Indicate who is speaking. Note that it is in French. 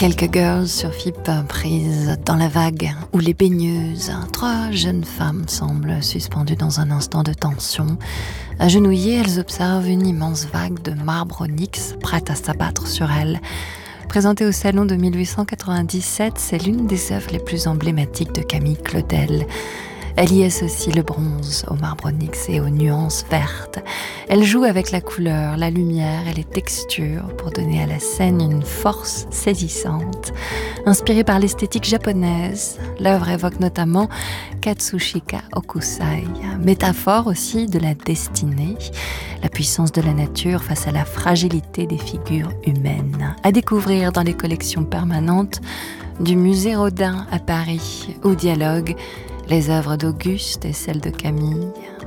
Speaker 1: Quelques girls sur FIP prises dans la vague où les baigneuses, 3 jeunes femmes semblent suspendues dans un instant de tension. Agenouillées, elles observent une immense vague de marbre onyx prête à s'abattre sur elles. Présentée au Salon de 1897, c'est l'une des œuvres les plus emblématiques de Camille Claudel. Elle y associe le bronze au marbre onyx et aux nuances vertes. Elle joue avec la couleur, la lumière et les textures pour donner à la scène une force saisissante. Inspirée par l'esthétique japonaise, l'œuvre évoque notamment Katsushika Okusai, métaphore aussi de la destinée, la puissance de la nature face à la fragilité des figures humaines. À découvrir dans les collections permanentes du musée Rodin à Paris, où dialoguent les œuvres d'Auguste et celles de Camille,